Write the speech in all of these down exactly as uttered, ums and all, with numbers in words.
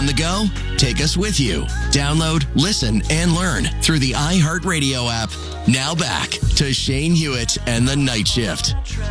On the go? Take us with you. Download, listen, and learn through the iHeartRadio app. Now back to Shane Hewitt and the Night Shift.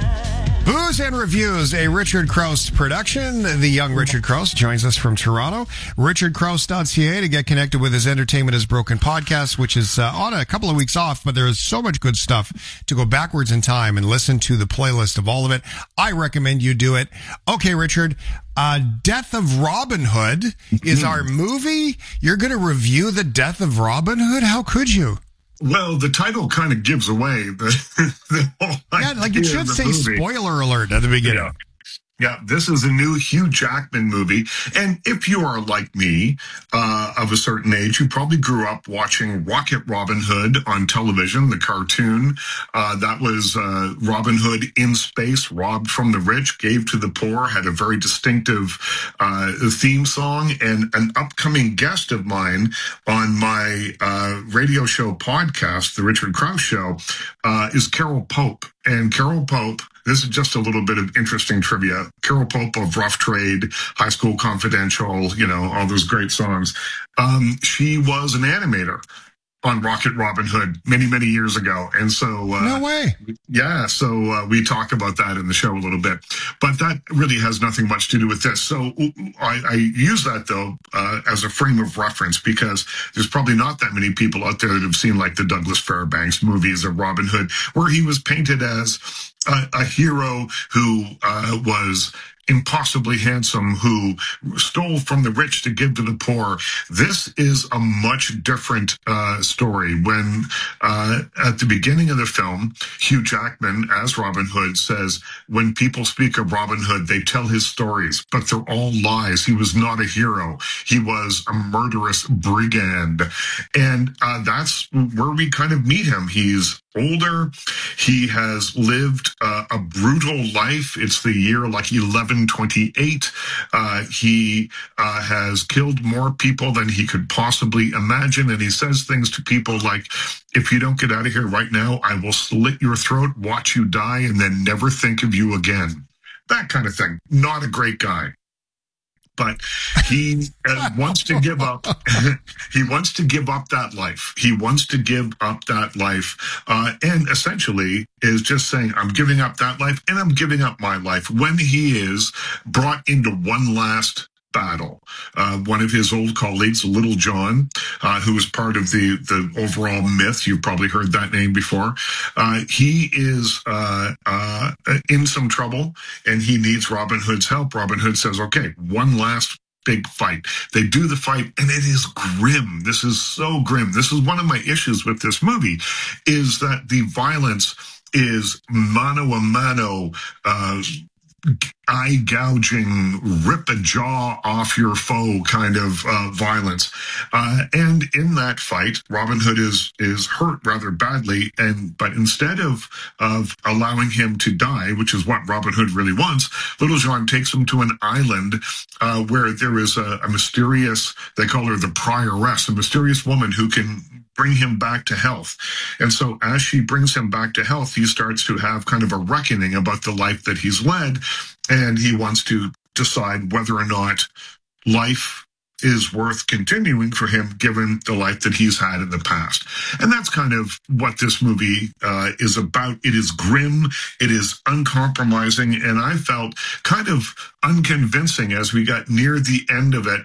Booze and Reviews, a Richard Krause production. The young Richard Krause joins us from Toronto. richard krause dot c a to get connected with his Entertainment is Broken podcast, which is uh, on a couple of weeks off, but there is so much good stuff to go backwards in time and listen to the playlist of all of it. I recommend you do it. Okay, Richard, uh, Death of Robin Hood is our movie. You're going to review the Death of Robin Hood? How could you? Well, the title kind of gives away the, the whole Yeah, like it should say movie. Spoiler alert at the beginning. Yeah. Yeah, this is a new Hugh Jackman movie. And if you are like me, uh, of a certain age, you probably grew up watching Rocket Robin Hood on television, the cartoon. Uh, that was uh, Robin Hood in space, robbed from the rich, gave to the poor, had a very distinctive uh, theme song. And an upcoming guest of mine on my uh, radio show podcast, The Richard Krause Show, uh, is Carol Pope. And Carol Pope, this is just a little bit of interesting trivia. Carol Pope of Rough Trade, High School Confidential, you know, all those great songs. Um, she was an animator on Rocket Robin Hood many, many years ago. And so... Uh, no way. Yeah, so uh, we talk about that in the show a little bit. But that really has nothing much to do with this. So I, I use that, though, uh, as a frame of reference because there's probably not that many people out there that have seen, like, the Douglas Fairbanks movies of Robin Hood, where he was painted as a, a hero who uh, was impossibly handsome, who stole from the rich to give to the poor. This is a much different uh, story. When uh, at the beginning of the film, Hugh Jackman, as Robin Hood, says, when people speak of Robin Hood, they tell his stories, but they're all lies. He was not a hero. He was a murderous brigand. And uh, that's where we kind of meet him. He's older. He has lived uh, a brutal life. It's the year like eleven twenty-eight. Uh, he uh, has killed more people than he could possibly imagine. And he says things to people like, if you don't get out of here right now, I will slit your throat, watch you die, and then never think of you again. That kind of thing. Not a great guy. But he uh, wants to give up. He wants to give up that life. He wants to give up that life, uh, and essentially is just saying, "I'm giving up that life, and I'm giving up my life." When he is brought into one last battle, uh, one of his old colleagues, Little John, uh, who was part of the the overall myth. You've probably heard that name before. Uh, he is uh, uh, in some trouble, and he needs Robin Hood's help. Robin Hood says, "Okay, one last big fight." They do the fight, and it is grim. This is so grim. This is one of my issues with this movie, is that the violence is mano a mano, uh, eye gouging, rip a jaw off your foe kind of uh, violence. Uh, and in that fight, Robin Hood is is hurt rather badly. And but instead of of allowing him to die, which is what Robin Hood really wants, Little John takes him to an island uh, where there is a, a mysterious, they call her the prioress, a mysterious woman who can bring him back to health. And so as she brings him back to health, he starts to have kind of a reckoning about the life that he's led. And he wants to decide whether or not life is worth continuing for him, given the life that he's had in the past. And that's kind of what this movie uh, is about. It is grim. It is uncompromising. And I felt kind of unconvincing as we got near the end of it,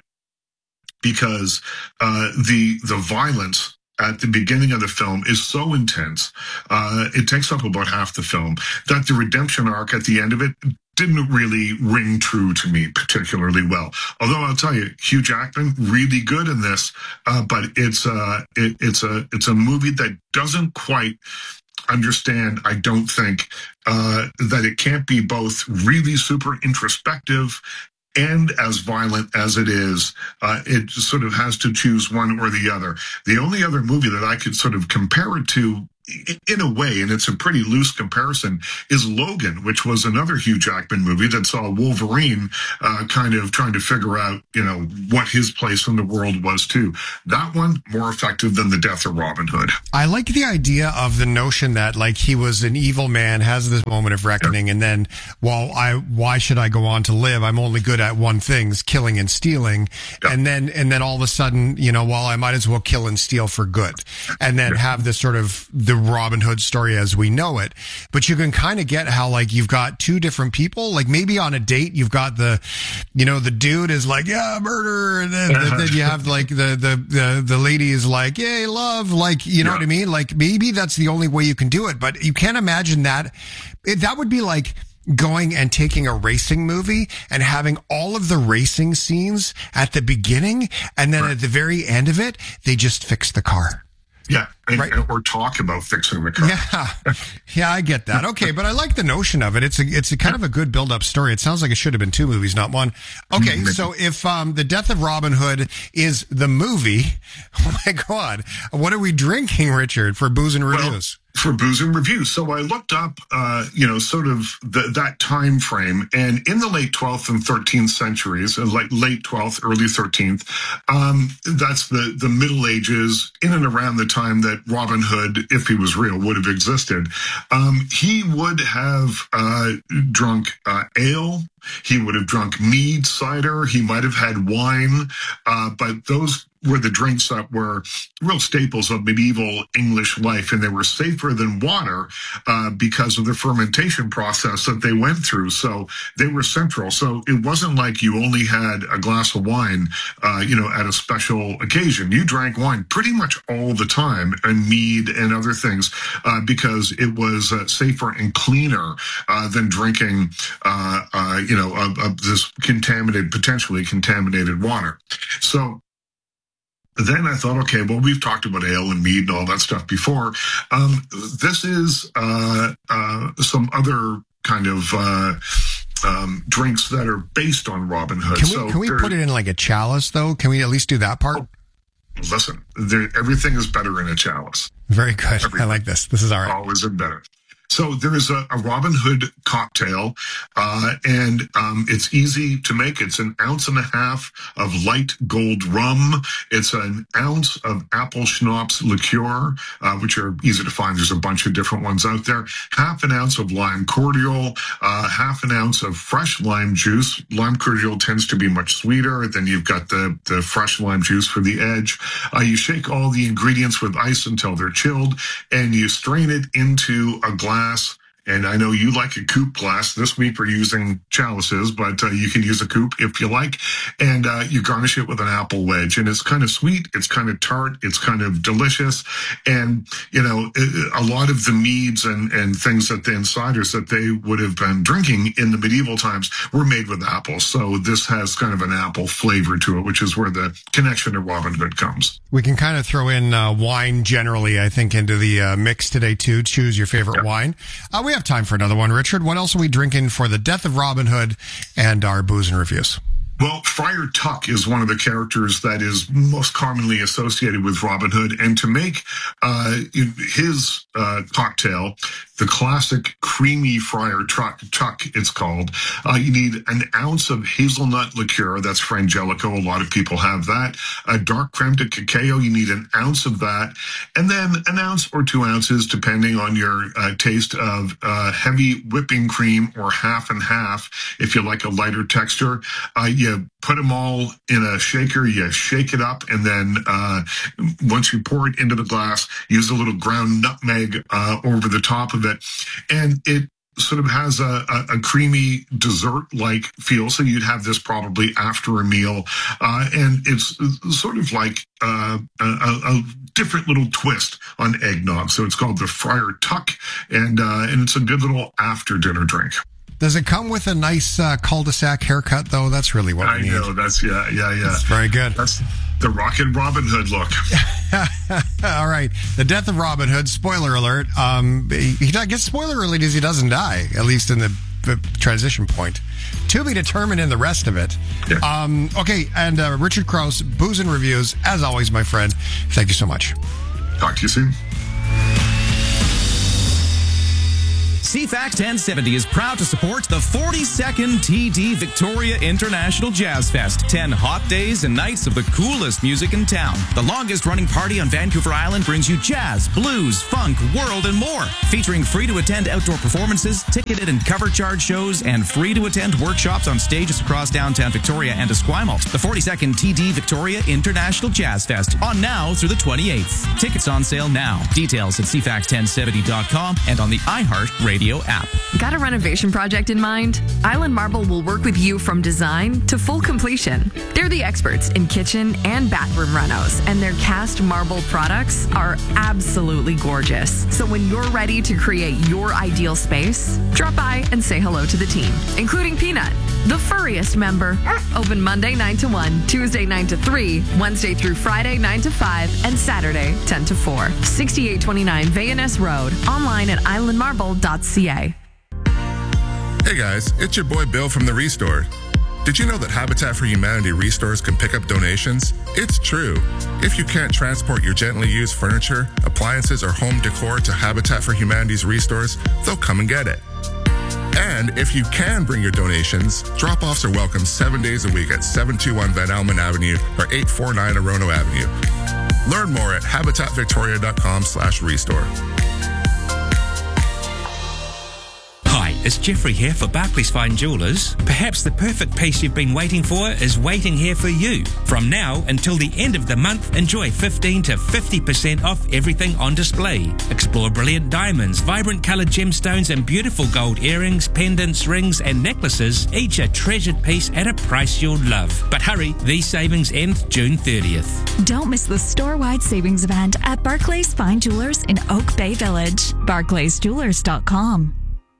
because uh, the the violence at the beginning of the film is so intense, uh, it takes up about half the film, that the redemption arc at the end of it didn't really ring true to me particularly well. Although I'll tell you, Hugh Jackman, really good in this, uh, but it's uh, it, it's a it's a movie that doesn't quite understand, I don't think, uh, that it can't be both really super introspective and as violent as it is. Uh, it sort of has to choose one or the other. The only other movie that I could sort of compare it to in a way, and it's a pretty loose comparison, is Logan, which was another Hugh Jackman movie that saw Wolverine uh, kind of trying to figure out, you know, what his place in the world was too. That one, more effective than The Death of Robin Hood. I like the idea of the notion that, like, he was an evil man, has this moment of reckoning, yeah. and then, well, I why should I go on to live? I'm only good at one thing, killing and stealing. Yeah. And then, and then all of a sudden, you know, well, I might as well kill and steal for good. And then yeah. have this sort of the Robin Hood story as we know it. But you can kind of get how, like, you've got two different people, like maybe on a date, you've got the, you know, the dude is like, yeah, murder. And then, then you have like the, the, the, the lady is like, yay, love. Like, you know yeah. what I mean? Like maybe that's the only way you can do it, but you can't imagine that. It, that would be like going and taking a racing movie and having all of the racing scenes at the beginning. And then right. at the very end of it, they just fix the car. Yeah, and, right. or talk about fixing the car. Yeah, yeah, I get that. Okay, but I like the notion of it. It's a, it's a kind of a good build-up story. It sounds like it should have been two movies, not one. Okay, so if um, The Death of Robin Hood is the movie, oh my God, what are we drinking, Richard, for Booze and Reviews? Well, for Booze and Reviews. So I looked up, uh, you know, sort of the, that time frame, and in the late twelfth and thirteenth centuries, uh, like late twelfth, early thirteenth, um, that's the, the Middle Ages, in and around the time that Robin Hood, if he was real, would have existed. Um, he would have uh, drunk uh, ale. He would have drunk mead, cider. He might have had wine, uh, but those were the drinks that were real staples of medieval English life, and they were safer than water uh, because of the fermentation process that they went through. So they were central. So it wasn't like you only had a glass of wine, uh, you know, at a special occasion. You drank wine pretty much all the time, and mead and other things, uh, because it was uh, safer and cleaner uh, than drinking, uh, uh, you know, of, of this contaminated, potentially contaminated water. So then I thought, okay, well, we've talked about ale and mead and all that stuff before. Um, this is uh, uh, some other kind of uh, um, drinks that are based on Robin Hood. Can we, so can we put it in like a chalice, though? Can we at least do that part? Oh, listen, there, everything is better in a chalice. Very good. Everything. I like this. This is all right. Always is better. So there is a, a Robin Hood cocktail, uh, and um, it's easy to make. It's an ounce and a half of light gold rum. It's an ounce of apple schnapps liqueur, uh, which are easy to find. There's a bunch of different ones out there. Half an ounce of lime cordial, uh, half an ounce of fresh lime juice. Lime cordial tends to be much sweeter. Then you've got the, the fresh lime juice for the edge. Uh, you shake all the ingredients with ice until they're chilled, and you strain it into a glass. And I know you like a coupe glass. This week we're using chalices, but uh, you can use a coupe if you like. And uh, you garnish it with an apple wedge. And it's kind of sweet. It's kind of tart. It's kind of delicious. And, you know, a lot of the meads and, and things that the insiders that they would have been drinking in the medieval times were made with apples. So this has kind of an apple flavor to it, which is where the connection to Robin Hood comes. We can kind of throw in uh, wine generally, I think, into the uh, mix today, too. Choose your favorite yeah. wine. Uh, we have time for another one, Richard. What else are we drinking for The Death of Robin Hood and our Booze and Reviews? Well, Friar Tuck is one of the characters that is most commonly associated with Robin Hood. And to make uh, his uh, cocktail, the classic creamy Friar Tuck, Tuck it's called, uh, you need an ounce of hazelnut liqueur. That's Frangelico. A lot of people have that. A dark creme de cacao, you need an ounce of that. And then an ounce or two ounces, depending on your uh, taste, of uh, heavy whipping cream, or half and half if you like a lighter texture. Uh, you put them all in a shaker, you shake it up, and then uh, once you pour it into the glass, use a little ground nutmeg uh, over the top of it. And it sort of has a, a, a creamy dessert-like feel. So you'd have this probably after a meal. Uh, and it's sort of like uh, a, a different little twist on eggnog. So it's called the Friar Tuck, and, uh, and it's a good little after-dinner drink. Does it come with a nice uh, cul-de-sac haircut, though? That's really what I we need. I know. That's, yeah, yeah, yeah. That's very good. That's the Rockin' Robin Hood look. All right. The Death of Robin Hood, spoiler alert. Um, he, he gets spoiler alert as he doesn't die, at least in the, the transition point. To be determined in the rest of it. Yeah. Um, okay, and uh, Richard Crouse, Booze and Reviews, as always, my friend. Thank you so much. Talk to you soon. C FAX ten seventy is proud to support the forty-second T D Victoria International Jazz Fest. ten hot days and nights of the coolest music in town. The longest-running party on Vancouver Island brings you jazz, blues, funk, world, and more. Featuring free-to-attend outdoor performances, ticketed and cover charge shows, and free-to-attend workshops on stages across downtown Victoria and Esquimalt. The forty-second T D Victoria International Jazz Fest, on now through the twenty-eighth. Tickets on sale now. Details at c fax ten seventy dot com and on the iHeart Radio app. Got a renovation project in mind? Island Marble will work with you from design to full completion. They're the experts in kitchen and bathroom renos, and their cast marble products are absolutely gorgeous. So when you're ready to create your ideal space, drop by and say hello to the team, including Peanut, the furriest member. Open Monday nine to one, Tuesday nine to three, Wednesday through Friday nine to five, and Saturday ten to four. sixty-eight twenty-nine V N S Road. Online at island marble dot c a. Hey guys, it's your boy Bill from The Restore. Did you know that Habitat for Humanity Restores can pick up donations? It's true. If you can't transport your gently used furniture, appliances, or home decor to Habitat for Humanity's Restores, they'll come and get it. And if you can bring your donations, drop-offs are welcome seven days a week at seven two one Van Almen Avenue or eight four nine Orono Avenue. Learn more at habitat victoria dot com slash restore. Hi, it's Jeffrey here for Barclays Fine Jewelers. Perhaps the perfect piece you've been waiting for is waiting here for you. From now until the end of the month, enjoy fifteen to fifty percent off everything on display. Explore brilliant diamonds, vibrant coloured gemstones, and beautiful gold earrings, pendants, rings, and necklaces, each a treasured piece at a price you'll love. But hurry, these savings end June thirtieth. Don't miss the store-wide savings event at Barclays Fine Jewelers in Oak Bay Village. barclays jewelers dot com.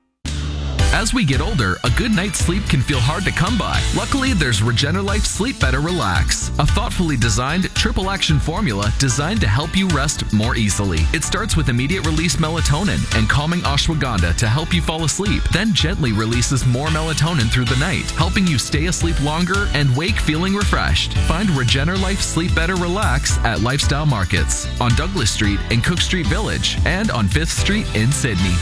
As we get older, a good night's sleep can feel hard to come by. Luckily, there's Regenerlife Sleep Better Relax, a thoughtfully designed triple action formula designed to help you rest more easily. It starts with immediate release melatonin and calming ashwagandha to help you fall asleep, then gently releases more melatonin through the night, helping you stay asleep longer and wake feeling refreshed. Find Regenerlife Sleep Better Relax at Lifestyle Markets on Douglas Street in Cook Street Village and on fifth Street in Sydney.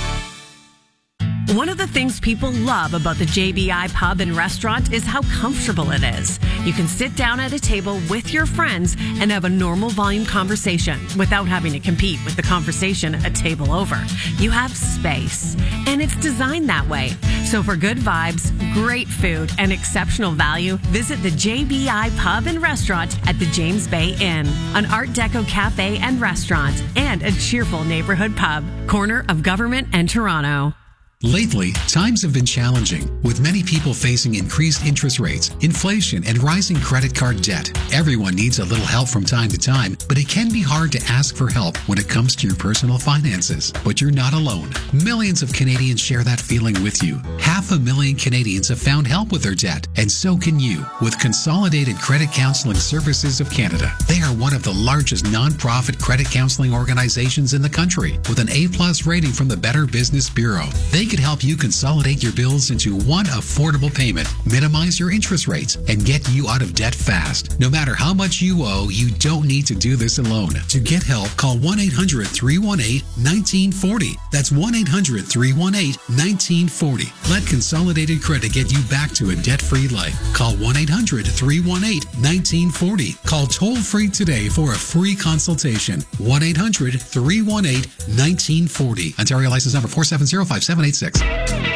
One of the things people love about the J B I Pub and Restaurant is how comfortable it is. You can sit down at a table with your friends and have a normal volume conversation without having to compete with the conversation a table over. You have space, and it's designed that way. So for good vibes, great food, and exceptional value, visit the J B I Pub and Restaurant at the James Bay Inn, an Art Deco cafe and restaurant, and a cheerful neighborhood pub, corner of Government and Toronto. Lately, times have been challenging, with many people facing increased interest rates, inflation, and rising credit card debt. Everyone needs a little help from time to time, but it can be hard to ask for help when it comes to your personal finances. But you're not alone. Millions of Canadians share that feeling with you. Half a million Canadians have found help with their debt, and so can you with Consolidated Credit Counseling Services of Canada. They are one of the largest non-profit credit counseling organizations in the country, with an A plus rating from the Better Business Bureau. They could help you consolidate your bills into one affordable payment, minimize your interest rates, and get you out of debt fast. No matter how much you owe, you don't need to do this alone. To get help, call one eight hundred, three one eight, one nine four zero. That's one eight hundred, three one eight, one nine four zero. Let Consolidated Credit get you back to a debt-free life. Call one eight hundred, three one eight, one nine four zero. Call toll-free today for a free consultation. one eight hundred, three one eight, one nine four zero. Ontario license number four seven zero five seven eight six.